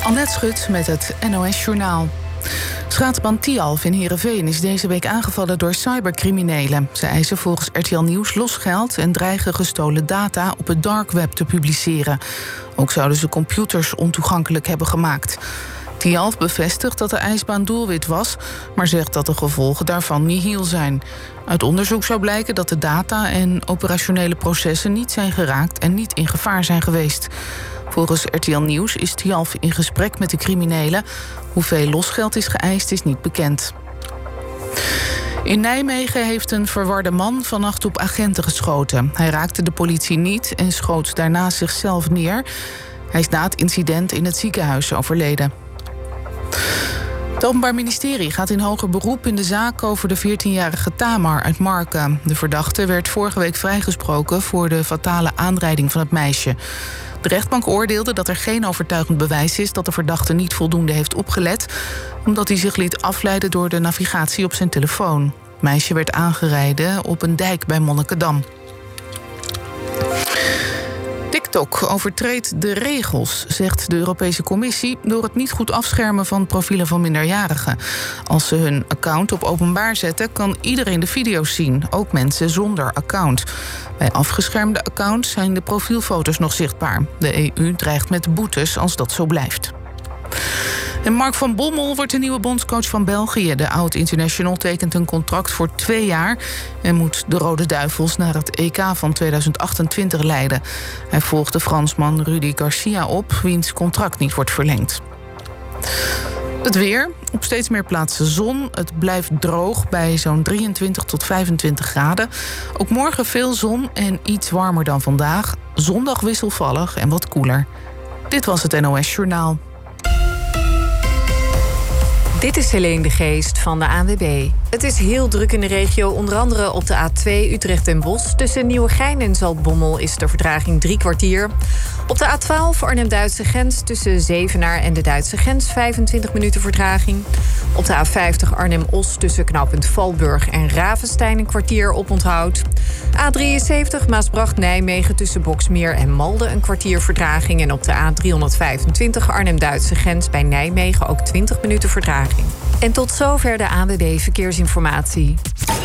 Annette Schut met het NOS-journaal. Schaatsbaan Tialf in Heerenveen is deze week aangevallen door cybercriminelen. Ze eisen volgens RTL Nieuws losgeld en dreigen gestolen data op het dark web te publiceren. Ook zouden ze computers ontoegankelijk hebben gemaakt. Tialf bevestigt dat de ijsbaan doelwit was, maar zegt dat de gevolgen daarvan nihil zijn. Uit onderzoek zou blijken dat de data en operationele processen niet zijn geraakt en niet in gevaar zijn geweest. Volgens RTL Nieuws is Tialf in gesprek met de criminelen. Hoeveel losgeld is geëist is niet bekend. In Nijmegen heeft een verwarde man vannacht op agenten geschoten. Hij raakte de politie niet en schoot daarna zichzelf neer. Hij is na het incident in het ziekenhuis overleden. Het Openbaar Ministerie gaat in hoger beroep in de zaak over de 14-jarige Tamar uit Marken. De verdachte werd vorige week vrijgesproken voor de fatale aanrijding van het meisje. De rechtbank oordeelde dat er geen overtuigend bewijs is dat de verdachte niet voldoende heeft opgelet, omdat hij zich liet afleiden door de navigatie op zijn telefoon. Het meisje werd aangereden op een dijk bij Monnikendam. TikTok overtreedt de regels, zegt de Europese Commissie, door het niet goed afschermen van profielen van minderjarigen. Als ze hun account op openbaar zetten, kan iedereen de video's zien, ook mensen zonder account. Bij afgeschermde accounts zijn de profielfoto's nog zichtbaar. De EU dreigt met boetes als dat zo blijft. En Mark van Bommel wordt de nieuwe bondscoach van België. De oud-international tekent een contract voor 2 jaar en moet de Rode Duivels naar het EK van 2028 leiden. Hij volgt de Fransman Rudy Garcia op, wiens contract niet wordt verlengd. Het weer. Op steeds meer plaatsen zon. Het blijft droog bij zo'n 23 tot 25 graden. Ook morgen veel zon en iets warmer dan vandaag. Zondag wisselvallig en wat koeler. Dit was het NOS Journaal. Dit is Helene de Geest van de ANWB. Het is heel druk in de regio, onder andere op de A2 Utrecht-Den Bosch. Tussen Nieuwegein en Zaltbommel is de vertraging 3 kwartier. Op de A12 Arnhem-Duitse grens tussen Zevenaar en de Duitse grens 25 minuten vertraging. Op de A50 Arnhem-Os tussen knooppunt Valburg en Ravenstein een kwartier oponthoud. A73 Maasbracht-Nijmegen tussen Boksmeer en Malden een kwartier vertraging. En op de A325 Arnhem-Duitse grens bij Nijmegen ook 20 minuten vertraging. En tot zover de ANWB Verkeersinformatie.